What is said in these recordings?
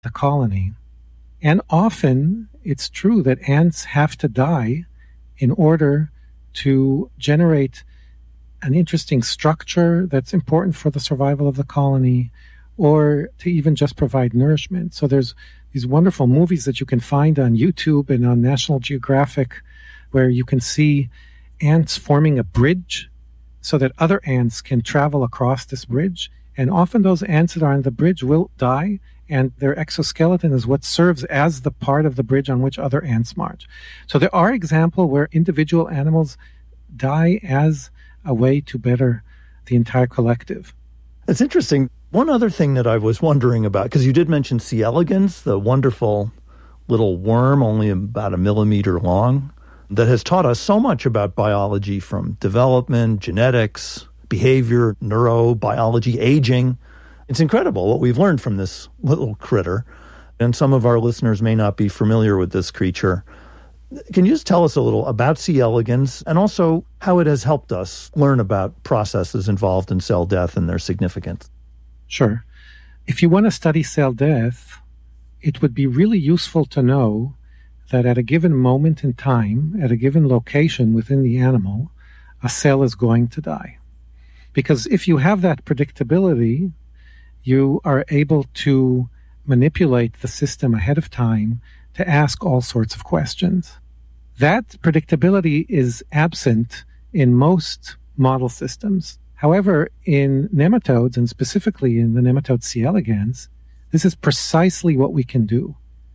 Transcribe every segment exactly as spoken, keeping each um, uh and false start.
the colony. And often it's true that ants have to die in order to generate an interesting structure that's important for the survival of the colony, or to even just provide nourishment. So there's these wonderful movies that you can find on YouTube and on National Geographic where you can see ants forming a bridge so that other ants can travel across this bridge. And often those ants that are on the bridge will die, and their exoskeleton is what serves as the part of the bridge on which other ants march. So there are examples where individual animals die as a way to better the entire collective. It's interesting. One other thing that I was wondering about, because you did mention C. elegans, the wonderful little worm only about a millimeter long, that has taught us so much about biology, from development, genetics, behavior, neurobiology, aging. It's incredible what we've learned from this little critter. And some of our listeners may not be familiar with this creature. Can you just tell us a little about C. elegans and also how it has helped us learn about processes involved in cell death and their significance? Sure. If you want to study cell death, it would be really useful to know that at a given moment in time, at a given location within the animal, a cell is going to die. Because if you have that predictability, you are able to manipulate the system ahead of time to ask all sorts of questions. That predictability is absent in most model systems. However, in nematodes, and specifically in the nematode C. elegans, this is precisely what we can do.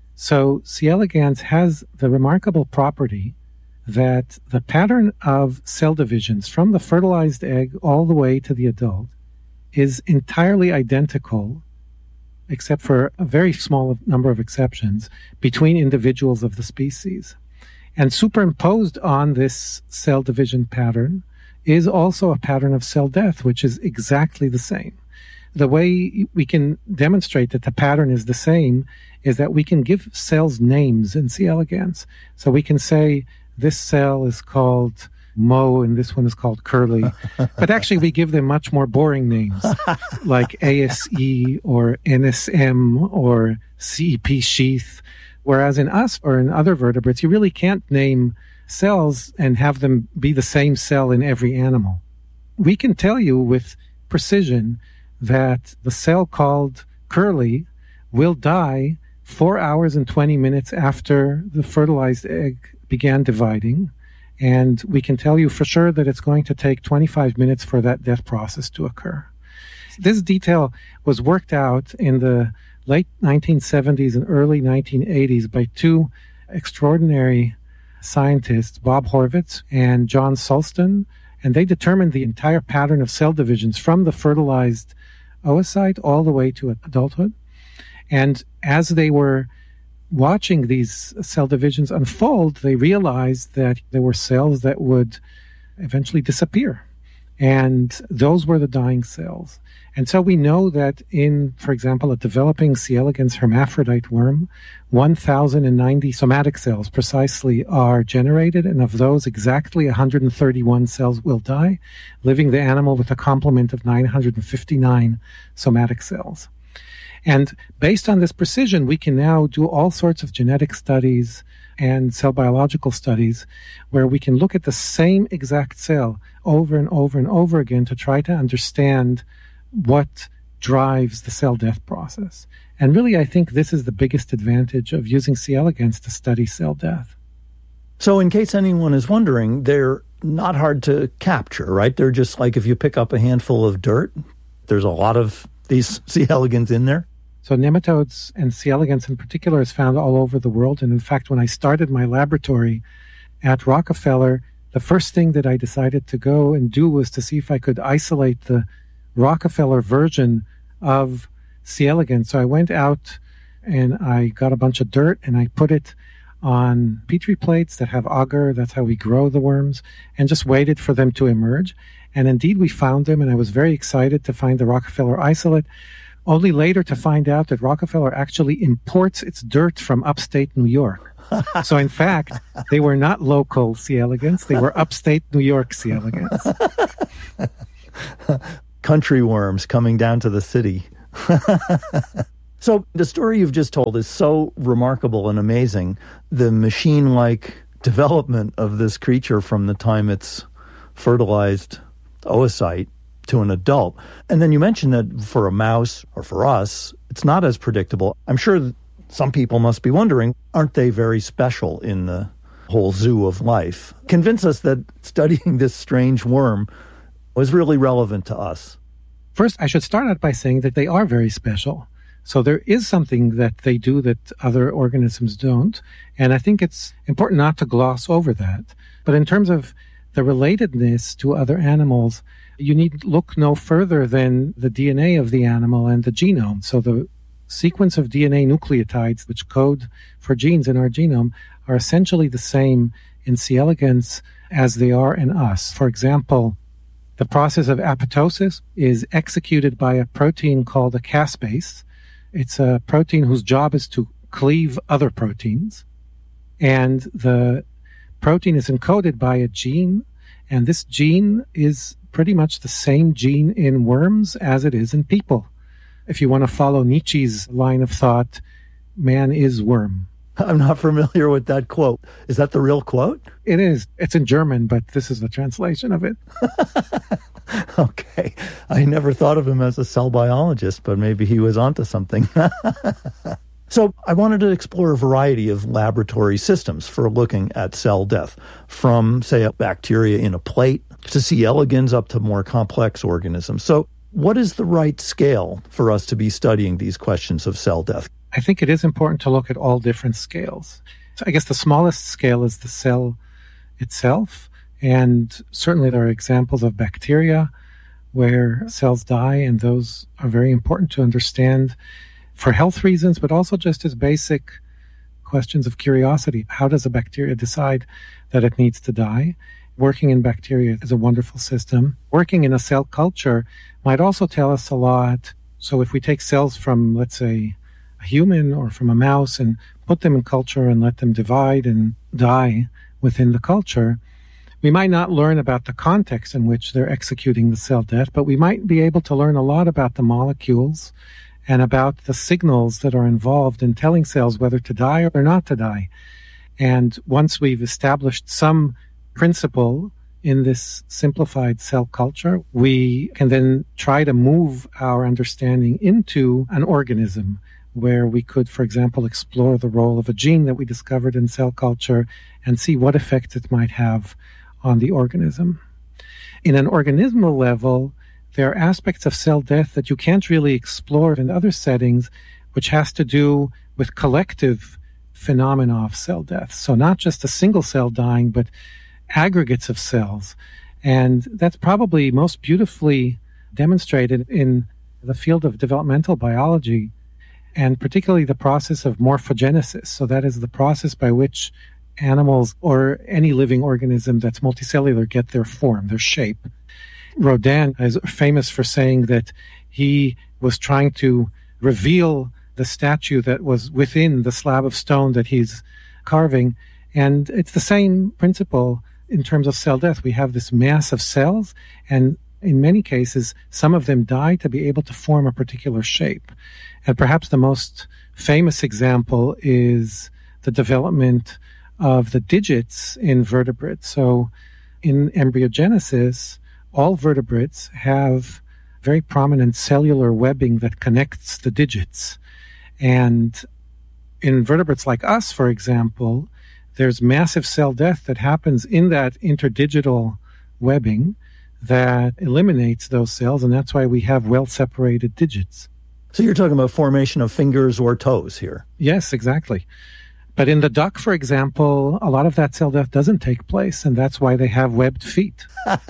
So C. elegans has the remarkable property that the pattern of cell divisions from the fertilized egg all the way to the adult is entirely identical, except for a very small number of exceptions, between individuals of the species. And superimposed on this cell division pattern is also a pattern of cell death, which is exactly the same. The way we can demonstrate that the pattern is the same is that we can give cells names in C. elegans. So we can say this cell is called Mo and this one is called Curly. But actually we give them much more boring names like A S E or N S M or C E P sheath. Whereas in us or in other vertebrates, you really can't name cells and have them be the same cell in every animal. We can tell you with precision that the cell called Curly will die four hours and twenty minutes after the fertilized egg began dividing. And we can tell you for sure that it's going to take twenty-five minutes for that death process to occur. This detail was worked out in the late nineteen seventies and early nineteen eighties by two extraordinary scientists, Bob Horvitz and John Sulston, and they determined the entire pattern of cell divisions from the fertilized oocyte all the way to adulthood. And as they were watching these cell divisions unfold, they realized that there were cells that would eventually disappear. And those were the dying cells. And so we know that in, for example, a developing C. elegans hermaphrodite worm, one thousand ninety somatic cells precisely are generated, and of those, exactly one hundred thirty-one cells will die, leaving the animal with a complement of nine hundred fifty-nine somatic cells. And based on this precision, we can now do all sorts of genetic studies and cell biological studies where we can look at the same exact cell over and over and over again to try to understand what drives the cell death process. And really, I think this is the biggest advantage of using C. elegans to study cell death. So in case anyone is wondering, they're not hard to capture, right? They're just like if you pick up a handful of dirt, there's a lot of these C. elegans in there. So nematodes, and C. elegans in particular, is found all over the world. And in fact, when I started my laboratory at Rockefeller, the first thing that I decided to go and do was to see if I could isolate the Rockefeller version of C. elegans. So I went out and I got a bunch of dirt and I put it on Petri plates that have agar. That's how we grow the worms, and just waited for them to emerge. And indeed, we found them, and I was very excited to find the Rockefeller isolate, only later to find out that Rockefeller actually imports its dirt from upstate New York. So in fact, they were not local C. elegans, they were upstate New York C. elegans. Country worms coming down to the city. So the story you've just told is so remarkable and amazing. The machine-like development of this creature from the time it's fertilized oocyte to an adult. And then you mentioned that for a mouse or for us, it's not as predictable. I'm sure some people must be wondering, aren't they very special in the whole zoo of life? Convince us that studying this strange worm was really relevant to us. First, I should start out by saying that they are very special. So there is something that they do that other organisms don't. And I think it's important not to gloss over that. But in terms of the relatedness to other animals, you need look no further than the D N A of the animal and the genome. So the sequence of D N A nucleotides, which code for genes in our genome, are essentially the same in C. elegans as they are in us. For example, the process of apoptosis is executed by a protein called a caspase. It's a protein whose job is to cleave other proteins. And the protein is encoded by a gene, and this gene is pretty much the same gene in worms as it is in people. If you want to follow Nietzsche's line of thought, man is worm. I'm not familiar with that quote. Is that the real quote? It is. It's in German, but this is the translation of it. Okay. I never thought of him as a cell biologist, but maybe he was onto something. So I wanted to explore a variety of laboratory systems for looking at cell death, from, say, a bacteria in a plate to C. elegans up to more complex organisms. So what is the right scale for us to be studying these questions of cell death? I think it is important to look at all different scales. So I guess the smallest scale is the cell itself. And certainly there are examples of bacteria where cells die, and those are very important to understand for health reasons, but also just as basic questions of curiosity. How does a bacteria decide that it needs to die? Working in bacteria is a wonderful system. Working in a cell culture might also tell us a lot. So if we take cells from, let's say, a human or from a mouse and put them in culture and let them divide and die within the culture, we might not learn about the context in which they're executing the cell death, but we might be able to learn a lot about the molecules and about the signals that are involved in telling cells whether to die or not to die. And once we've established some principle in this simplified cell culture, we can then try to move our understanding into an organism where we could, for example, explore the role of a gene that we discovered in cell culture and see what effects it might have on the organism. In an organismal level, there are aspects of cell death that you can't really explore in other settings, which has to do with collective phenomena of cell death. So not just a single cell dying, but aggregates of cells. And that's probably most beautifully demonstrated in the field of developmental biology, and particularly the process of morphogenesis. So that is the process by which animals or any living organism that's multicellular get their form, their shape. Rodin is famous for saying that he was trying to reveal the statue that was within the slab of stone that he's carving. And it's the same principle in terms of cell death. We have this mass of cells, and in many cases, some of them die to be able to form a particular shape. And perhaps the most famous example is the development of the digits in vertebrates. So in embryogenesis, all vertebrates have very prominent cellular webbing that connects the digits. And in vertebrates like us, for example, there's massive cell death that happens in that interdigital webbing that eliminates those cells, and that's why we have well-separated digits. So you're talking about formation of fingers or toes here? Yes, exactly. But in the duck, for example, a lot of that cell death doesn't take place, and that's why they have webbed feet.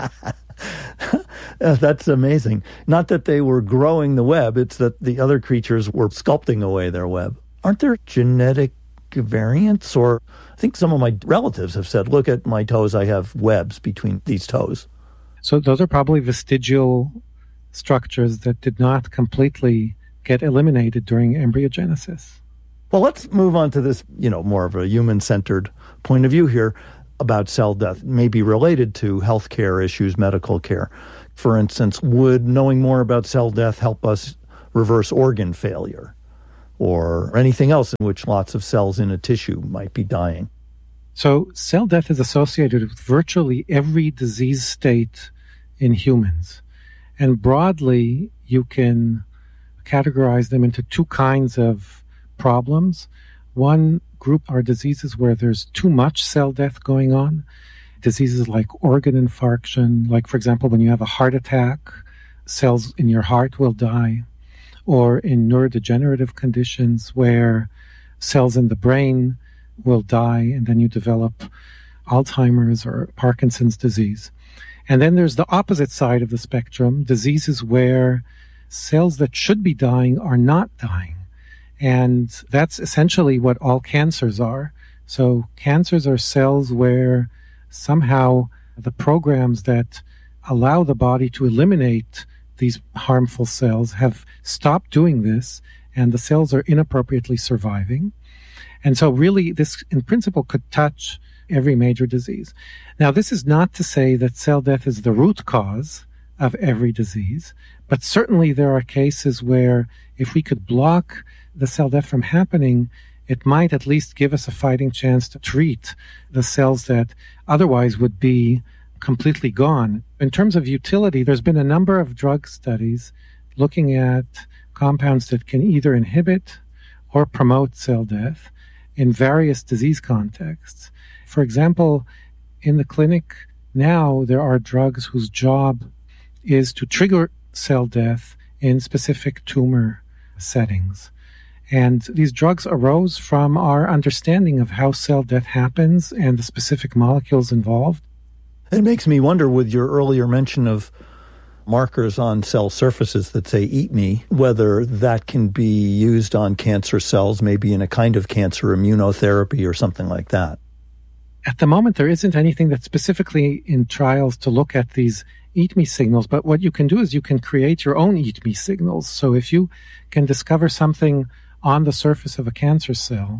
That's amazing. Not that they were growing the web, it's that the other creatures were sculpting away their web. Aren't there genetic variants? Or I think some of my relatives have said, look at my toes, I have webs between these toes. So those are probably vestigial structures that did not completely get eliminated during embryogenesis. Well, let's move on to this, you know, more of a human-centered point of view here about cell death, maybe related to healthcare issues, medical care. For instance, would knowing more about cell death help us reverse organ failure? or anything else in which lots of cells in a tissue might be dying. So cell death is associated with virtually every disease state in humans. And broadly, you can categorize them into two kinds of problems. One group are diseases where there's too much cell death going on. Diseases like organ infarction, like, for example, when you have a heart attack, cells in your heart will die. Or in neurodegenerative conditions where cells in the brain will die and then you develop Alzheimer's or Parkinson's disease. And then there's the opposite side of the spectrum, diseases where cells that should be dying are not dying. And that's essentially what all cancers are. So cancers are cells where somehow the programs that allow the body to eliminate these harmful cells have stopped doing this, and the cells are inappropriately surviving. And so really this, in principle, could touch every major disease. Now, this is not to say that cell death is the root cause of every disease, but certainly there are cases where if we could block the cell death from happening, it might at least give us a fighting chance to treat the cells that otherwise would be completely gone. In terms of utility, there's been a number of drug studies looking at compounds that can either inhibit or promote cell death in various disease contexts. For example, in the clinic now, there are drugs whose job is to trigger cell death in specific tumor settings. And these drugs arose from our understanding of how cell death happens and the specific molecules involved. It makes me wonder, with your earlier mention of markers on cell surfaces that say "eat me," whether that can be used on cancer cells, maybe in a kind of cancer immunotherapy or something like that. At the moment, there isn't anything that's specifically in trials to look at these eat me signals, but what you can do is you can create your own eat me signals. So if you can discover something on the surface of a cancer cell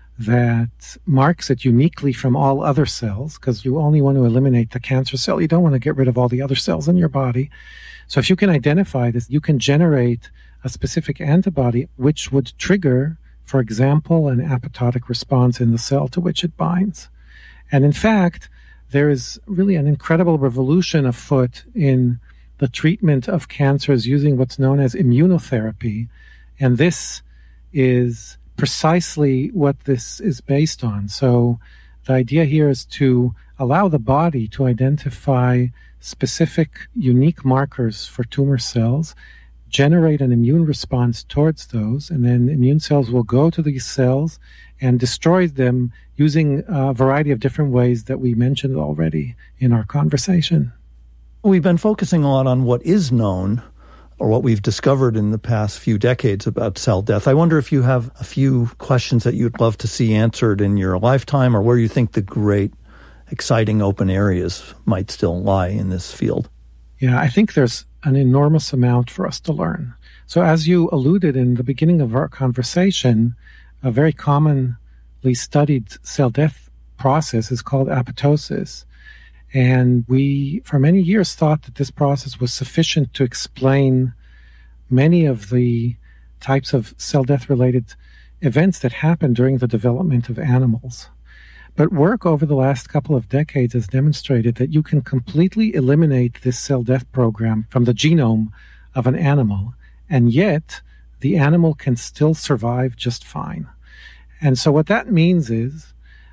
that marks it uniquely from all other cells, because you only want to eliminate the cancer cell. You don't want to get rid of all the other cells in your body. So if you can identify this, you can generate a specific antibody which would trigger, for example, an apoptotic response in the cell to which it binds. And in fact, there is really an incredible revolution afoot in the treatment of cancers using what's known as immunotherapy. And this is precisely what this is based on. So the idea here is to allow the body to identify specific, unique markers for tumor cells, generate an immune response towards those, and then immune cells will go to these cells and destroy them using a variety of different ways that we mentioned already in our conversation. We've been focusing a lot on what is known, or what we've discovered in the past few decades about cell death. I wonder if you have a few questions that you'd love to see answered in your lifetime, or where you think the great, exciting open areas might still lie in this field. Yeah, I think there's an enormous amount for us to learn. So as you alluded in the beginning of our conversation, a very commonly studied cell death process is called apoptosis. And we, for many years, thought that this process was sufficient to explain many of the types of cell death-related events that happen during the development of animals. But work over the last couple of decades has demonstrated that you can completely eliminate this cell death program from the genome of an animal, and yet the animal can still survive just fine. And so what that means is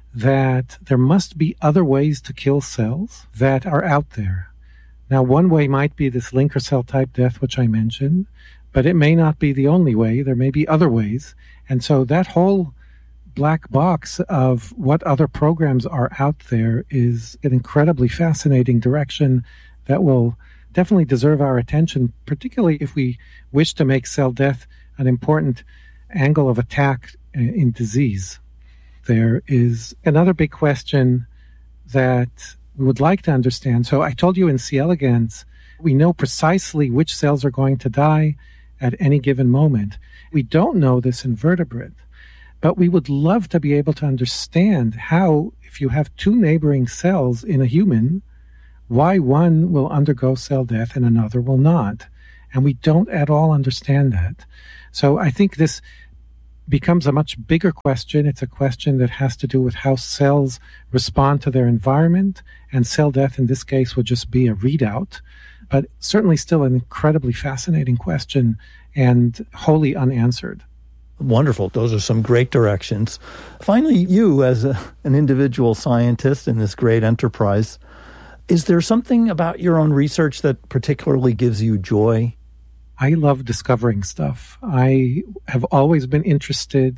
that there must be other ways to kill cells that are out there. Now, one way might be this linker cell type death, which I mentioned, but it may not be the only way. There may be other ways. And so that whole black box of what other programs are out there is an incredibly fascinating direction that will definitely deserve our attention, particularly if we wish to make cell death an important angle of attack in disease. There is another big question that we would like to understand. So I told you in C. elegans, we know precisely which cells are going to die at any given moment. We don't know this in vertebrate, but we would love to be able to understand how, if you have two neighboring cells in a human, why one will undergo cell death and another will not. And we don't at all understand that. So I think this becomes a much bigger question. It's a question that has to do with how cells respond to their environment, and cell death in this case would just be a readout, but certainly still an incredibly fascinating question and wholly unanswered. Wonderful. Those are some great directions. Finally, you as a, an individual scientist in this great enterprise, is there something about your own research that particularly gives you joy? I love discovering stuff. I have always been interested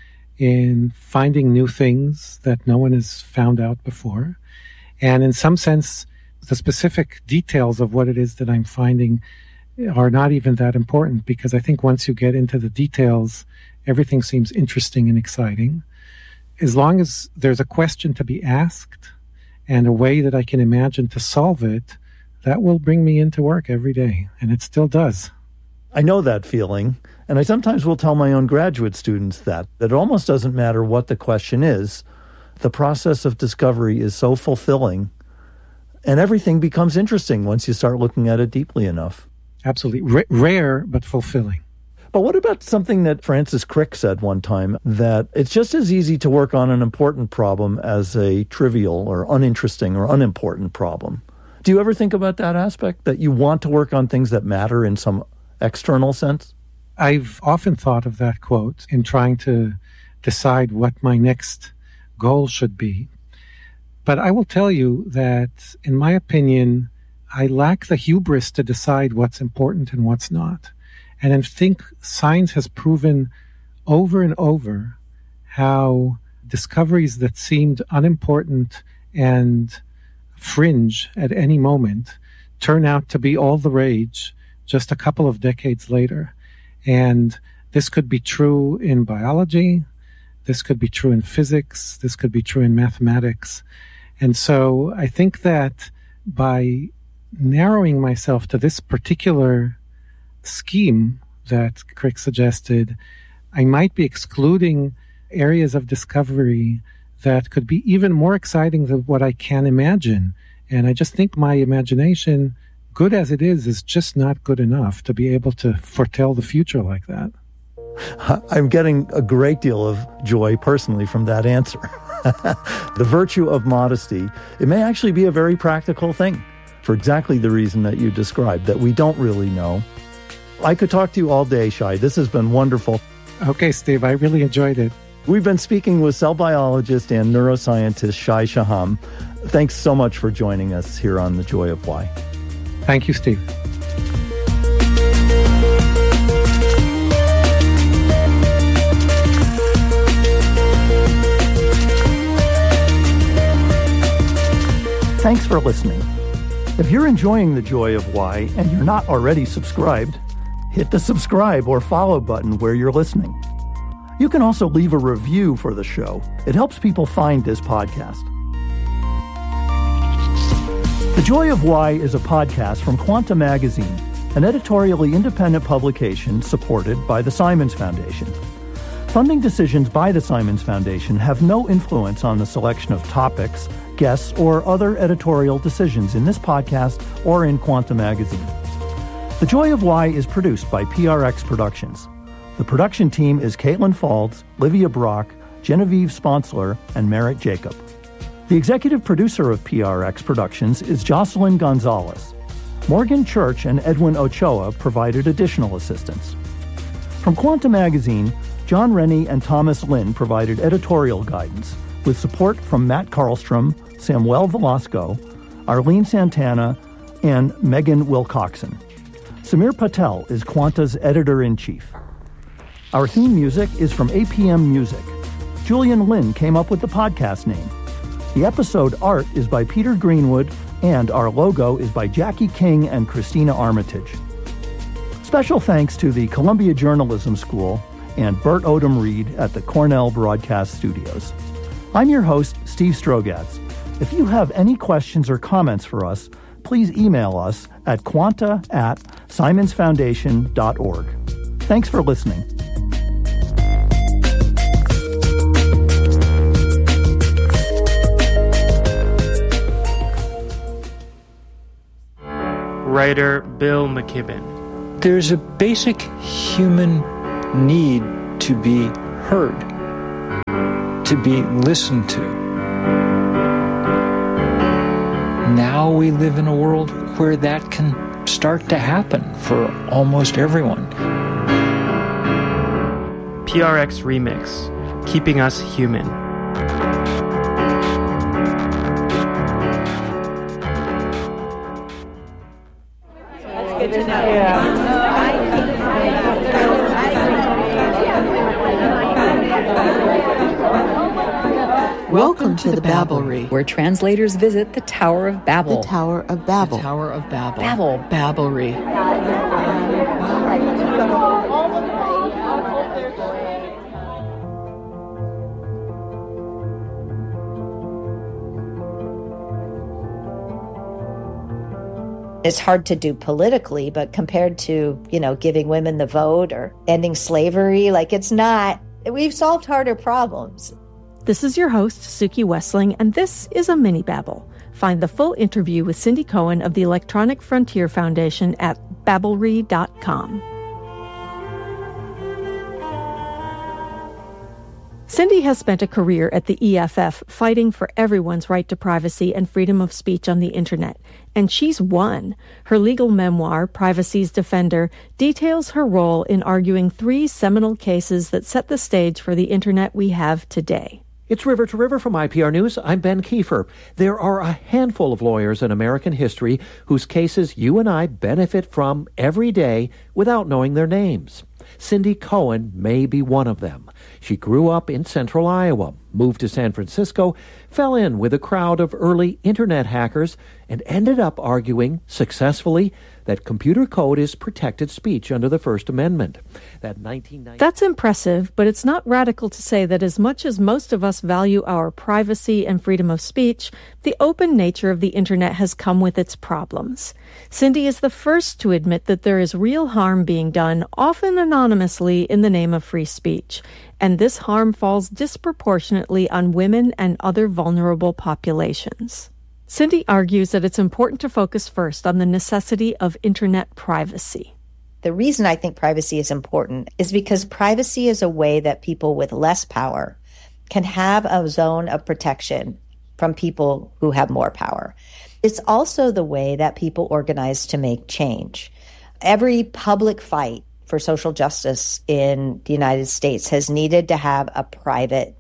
in finding new things that no one has found out before. And in some sense, the specific details of what it is that I'm finding are not even that important, because I think once you get into the details, everything seems interesting and exciting. As long as there's a question to be asked and a way that I can imagine to solve it, that will bring me into work every day, and it still does. I know that feeling, and I sometimes will tell my own graduate students that, that it almost doesn't matter what the question is. The process of discovery is so fulfilling, and everything becomes interesting once you start looking at it deeply enough. Absolutely. R- rare, but fulfilling. But what about something that Francis Crick said one time, that it's just as easy to work on an important problem as a trivial or uninteresting or unimportant problem? Do you ever think about that aspect, that you want to work on things that matter in some external sense? I've often thought of that quote in trying to decide what my next goal should be. But I will tell you that, in my opinion, I lack the hubris to decide what's important and what's not. And I think science has proven over and over how discoveries that seemed unimportant and fringe at any moment turn out to be all the rage just a couple of decades later. And this could be true in biology, this could be true in physics, this could be true in mathematics. And so I think that by narrowing myself to this particular scheme that Crick suggested, I might be excluding areas of discovery that could be even more exciting than what I can imagine. And I just think my imagination, good as it is, is just not good enough to be able to foretell the future like that. I'm getting a great deal of joy personally from that answer. The virtue of modesty, it may actually be a very practical thing for exactly the reason that you described, that we don't really know. I could talk to you all day, Shai. This has been wonderful. Okay, Steve, I really enjoyed it. We've been speaking with cell biologist and neuroscientist Shai Shaham. Thanks so much for joining us here on The Joy of Why. Thank you, Steve. Thanks for listening. If you're enjoying The Joy of Why and you're not already subscribed, hit the subscribe or follow button where you're listening. You can also leave a review for the show. It helps people find this podcast. The Joy of Why is a podcast from Quanta Magazine, an editorially independent publication supported by the Simons Foundation. Funding decisions by the Simons Foundation have no influence on the selection of topics, guests, or other editorial decisions in this podcast or in Quanta Magazine. The Joy of Why is produced by P R X Productions. The production team is Caitlin Falds, Livia Brock, Genevieve Sponsler, and Merritt Jacob. The executive producer of P R X Productions is Jocelyn Gonzalez. Morgan Church and Edwin Ochoa provided additional assistance. From Quanta Magazine, John Rennie and Thomas Lynn provided editorial guidance, with support from Matt Karlstrom, Samuel Velasco, Arlene Santana, and Megan Wilcoxon. Samir Patel is Quanta's editor-in-chief. Our theme music is from A P M Music. Julian Lin came up with the podcast name. The episode art is by Peter Greenwood, and our logo is by Jackie King and Christina Armitage. Special thanks to the Columbia Journalism School and Bert Odom Reed at the Cornell Broadcast Studios. I'm your host, Steve Strogatz. If you have any questions or comments for us, please email us at quanta at simons foundation dot org. Thanks for listening. Writer Bill McKibben. There's a basic human need to be heard, to be listened to. Now we live in a world where that can start to happen for almost everyone. P R X Remix, keeping us human. That's good to know. Yeah. Welcome to the Babblery, where translators visit the Tower of Babel. The Tower of Babel. The Tower of Babel. Babel. Babblery. It's hard to do politically, but compared to, you know, giving women the vote or ending slavery, like it's not, we've solved harder problems. This is your host, Suki Wessling, and this is a mini babble. Find the full interview with Cindy Cohen of the Electronic Frontier Foundation at babblery dot com. Cindy has spent a career at the E F F fighting for everyone's right to privacy and freedom of speech on the internet, and she's won. Her legal memoir, Privacy's Defender, details her role in arguing three seminal cases that set the stage for the internet we have today. It's River to River from I P R News. I'm Ben Kiefer. There are a handful of lawyers in American history whose cases you and I benefit from every day without knowing their names. Cindy Cohen may be one of them. She grew up in central Iowa, moved to San Francisco, fell in with a crowd of early internet hackers, and ended up arguing successfully that computer code is protected speech under the First Amendment. That nineteen ninety That's impressive, but it's not radical to say that as much as most of us value our privacy and freedom of speech, the open nature of the internet has come with its problems. Cindy is the first to admit that there is real harm being done, often anonymously, in the name of free speech. And this harm falls disproportionately on women and other vulnerable populations. Cindy argues that it's important to focus first on the necessity of internet privacy. The reason I think privacy is important is because privacy is a way that people with less power can have a zone of protection from people who have more power. It's also the way that people organize to make change. Every public fight for social justice in the United States has needed to have a private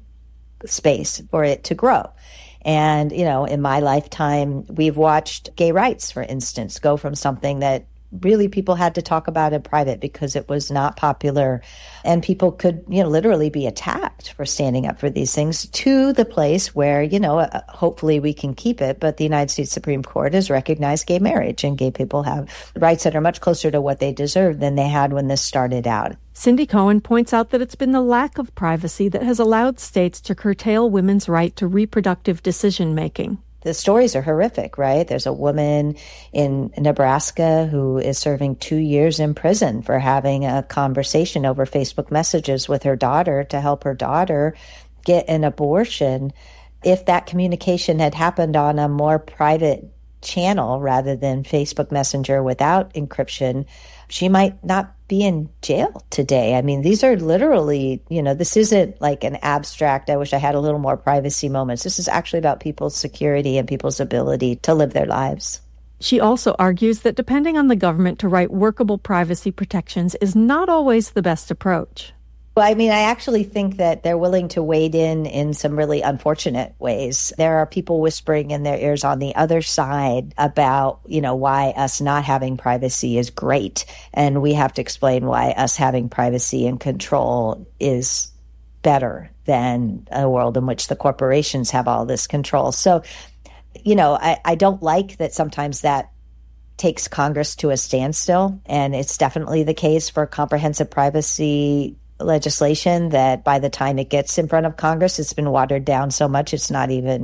space for it to grow. And, you know, in my lifetime, we've watched gay rights, for instance, go from something that really people had to talk about in private because it was not popular and people could, you know, literally be attacked for standing up for these things, to the place where, you know, uh, hopefully we can keep it. But the United States Supreme Court has recognized gay marriage, and gay people have rights that are much closer to what they deserve than they had when this started out. Cindy Cohen points out that it's been the lack of privacy that has allowed states to curtail women's right to reproductive decision-making. The stories are horrific, right? There's a woman in Nebraska who is serving two years in prison for having a conversation over Facebook messages with her daughter to help her daughter get an abortion. If that communication had happened on a more private channel rather than Facebook Messenger without encryption, she might not be in jail today. I mean, these are literally, you know, this isn't like an abstract, I wish I had a little more privacy moments. This is actually about people's security and people's ability to live their lives. She also argues that depending on the government to write workable privacy protections is not always the best approach. Well, I mean, I actually think that they're willing to wade in in some really unfortunate ways. There are people whispering in their ears on the other side about, you know, why us not having privacy is great. And we have to explain why us having privacy and control is better than a world in which the corporations have all this control. So, you know, I, I don't like that sometimes that takes Congress to a standstill. And it's definitely the case for comprehensive privacy legislation that by the time it gets in front of Congress, it's been watered down so much it's not even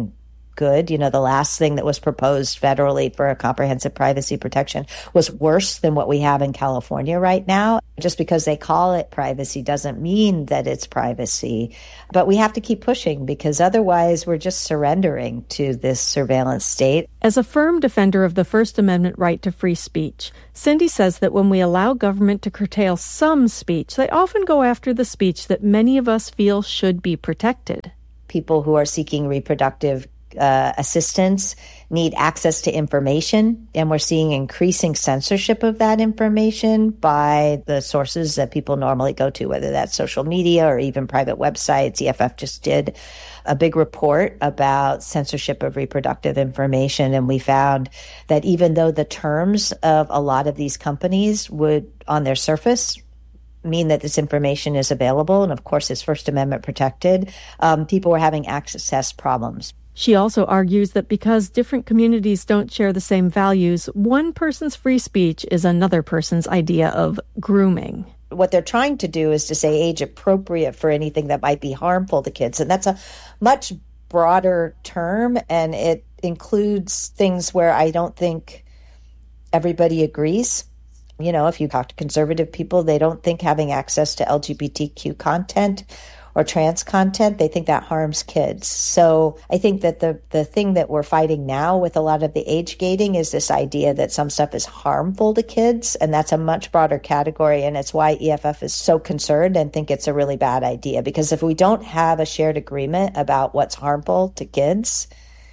good. You know, the last thing that was proposed federally for a comprehensive privacy protection was worse than what we have in California right now. Just because they call it privacy doesn't mean that it's privacy. But we have to keep pushing because otherwise we're just surrendering to this surveillance state. As a firm defender of the First Amendment right to free speech, Cindy says that when we allow government to curtail some speech, they often go after the speech that many of us feel should be protected. People who are seeking reproductive Uh, assistance need access to information, and we're seeing increasing censorship of that information by the sources that people normally go to, whether that's social media or even private websites. E F F just did a big report about censorship of reproductive information, and we found that even though the terms of a lot of these companies would, on their surface, mean that this information is available, and of course is First Amendment protected, um, people were having access problems. She also argues that because different communities don't share the same values, one person's free speech is another person's idea of grooming. What they're trying to do is to say age appropriate for anything that might be harmful to kids. And that's a much broader term, and it includes things where I don't think everybody agrees. You know, if you talk to conservative people, they don't think having access to L G B T Q content or trans content, they think that harms kids. So I think that the, the thing that we're fighting now with a lot of the age gating is this idea that some stuff is harmful to kids, and that's a much broader category, and it's why E F F is so concerned and think it's a really bad idea. Because if we don't have a shared agreement about what's harmful to kids,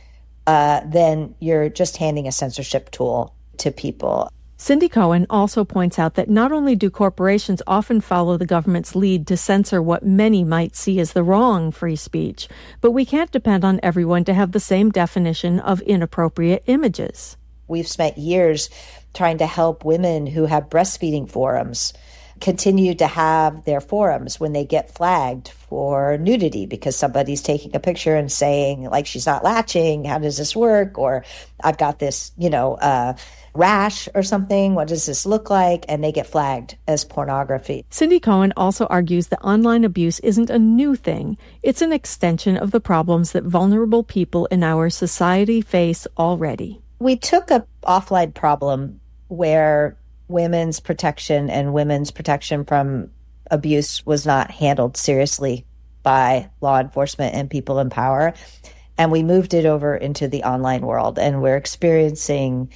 uh, then you're just handing a censorship tool to people. Cindy Cohen also points out that not only do corporations often follow the government's lead to censor what many might see as the wrong free speech, but we can't depend on everyone to have the same definition of inappropriate images. We've spent years trying to help women who have breastfeeding forums continue to have their forums when they get flagged for nudity because somebody's taking a picture and saying, like, she's not latching, how does this work? Or I've got this, you know, uh, rash or something, what does this look like? And they get flagged as pornography. Cindy Cohen also argues that online abuse isn't a new thing. It's an extension of the problems that vulnerable people in our society face already. We took an offline problem where women's protection and women's protection from abuse was not handled seriously by law enforcement and people in power, and we moved it over into the online world, and we're experiencing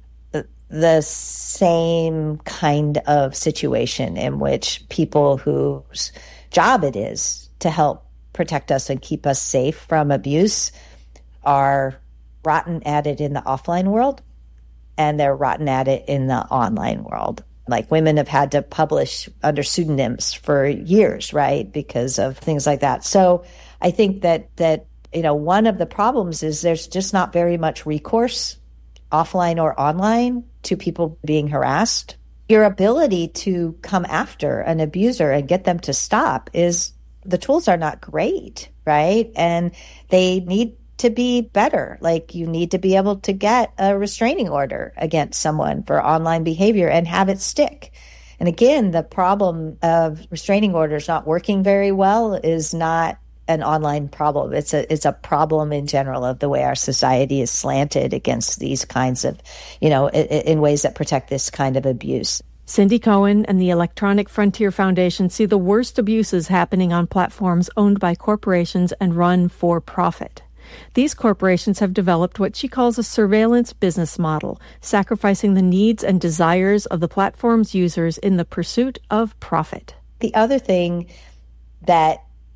the same kind of situation in which people whose job it is to help protect us and keep us safe from abuse are rotten at it in the offline world, and they're rotten at it in the online world. Like, women have had to publish under pseudonyms for years, right, because of things like that. So I think that, that you know, one of the problems is there's just not very much recourse, offline or online, to people being harassed. Your ability to come after an abuser and get them to stop is, the tools are not great, right? And they need to be better. Like, you need to be able to get a restraining order against someone for online behavior and have it stick. And again, the problem of restraining orders not working very well is not an online problem. It's a it's a problem in general of the way our society is slanted against these kinds of, you know, in, in ways that protect this kind of abuse. Cindy Cohen and the Electronic Frontier Foundation see the worst abuses happening on platforms owned by corporations and run for profit. These corporations have developed what she calls a surveillance business model, sacrificing the needs and desires of the platform's users in the pursuit of profit. The other thing that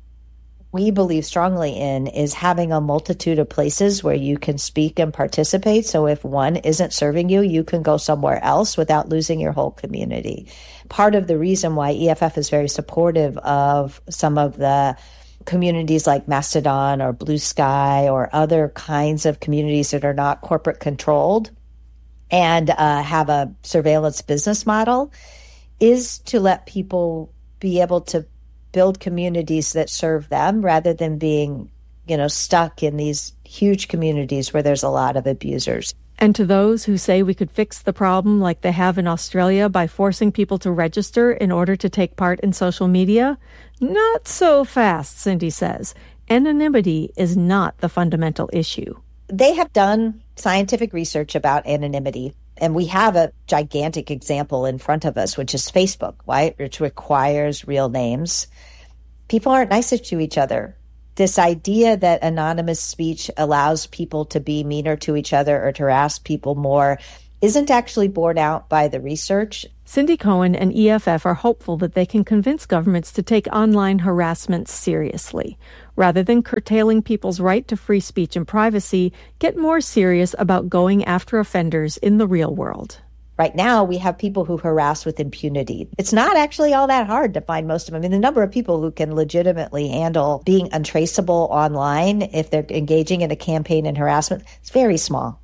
we believe strongly in is having a multitude of places where you can speak and participate. So if one isn't serving you, you can go somewhere else without losing your whole community. Part of the reason why E F F is very supportive of some of the communities like Mastodon or Blue Sky or other kinds of communities that are not corporate controlled and uh, have a surveillance business model is to let people be able to build communities that serve them rather than being, you know, stuck in these huge communities where there's a lot of abusers. And to those who say we could fix the problem like they have in Australia by forcing people to register in order to take part in social media, not so fast, Cindy says. Anonymity is not the fundamental issue. They have done scientific research about anonymity, and we have a gigantic example in front of us, which is Facebook, right? Which requires real names. People aren't nicer to each other. This idea that anonymous speech allows people to be meaner to each other or to harass people more isn't actually borne out by the research. Cindy Cohen and E F F are hopeful that they can convince governments to take online harassment seriously. Rather than curtailing people's right to free speech and privacy, get more serious about going after offenders in the real world. Right now, we have people who harass with impunity. It's not actually all that hard to find most of them. I mean, the number of people who can legitimately handle being untraceable online if they're engaging in a campaign in harassment is very small.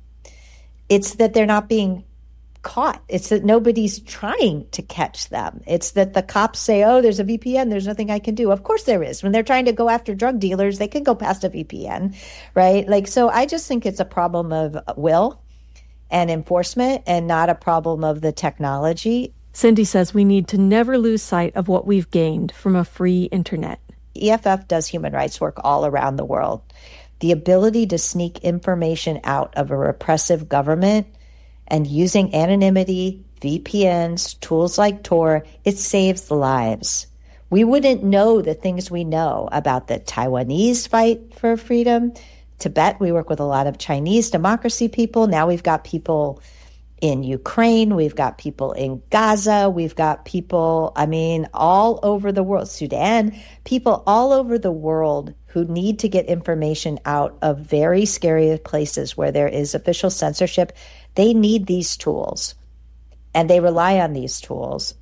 It's that they're not being caught. It's that nobody's trying to catch them. It's that the cops say, oh, there's a V P N, there's nothing I can do. Of course there is. When they're trying to go after drug dealers, they can go past a V P N, right? Like, so I just think it's a problem of will and enforcement and not a problem of the technology. Cindy says we need to never lose sight of what we've gained from a free internet. E F F does human rights work all around the world. The ability to sneak information out of a repressive government and using anonymity, V P Ns, tools like Tor, it saves lives. We wouldn't know the things we know about the Taiwanese fight for freedom. Tibet, we work with a lot of Chinese democracy people. Now we've got people in Ukraine. We've got people in Gaza. We've got people, I mean, all over the world. Sudan, people all over the world who need to get information out of very scary places where there is official censorship. They need these tools, and they rely on these tools.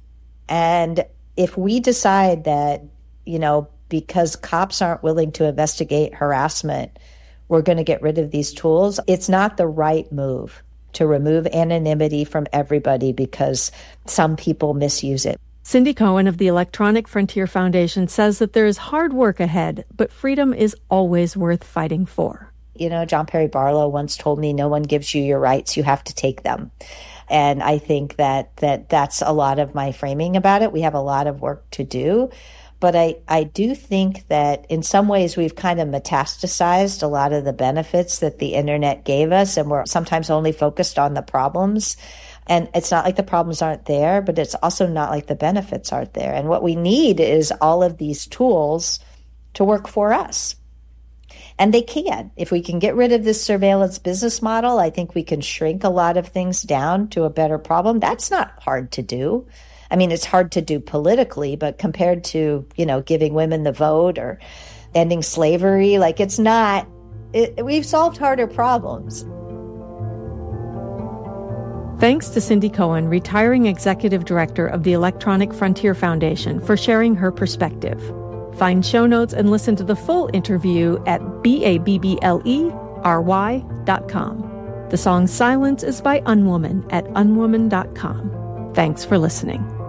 And if we decide that, you know, because cops aren't willing to investigate harassment, we're going to get rid of these tools, it's not the right move to remove anonymity from everybody because some people misuse it. Cindy Cohen of the Electronic Frontier Foundation says that there is hard work ahead, but freedom is always worth fighting for. You know, John Perry Barlow once told me, no one gives you your rights, you have to take them. And I think that, that that's a lot of my framing about it. We have a lot of work to do. But I, I do think that in some ways we've kind of metastasized a lot of the benefits that the internet gave us, and we're sometimes only focused on the problems. And it's not like the problems aren't there, but it's also not like the benefits aren't there. And what we need is all of these tools to work for us. And they can. If we can get rid of this surveillance business model, I think we can shrink a lot of things down to a better problem. That's not hard to do. I mean, it's hard to do politically, but compared to, you know, giving women the vote or ending slavery, like it's not, it, we've solved harder problems. Thanks to Cindy Cohen, retiring executive director of the Electronic Frontier Foundation, for sharing her perspective. Find show notes and listen to the full interview at B A B B L E R Y dot com. The song Silence is by Unwoman at unwoman dot com. Thanks for listening.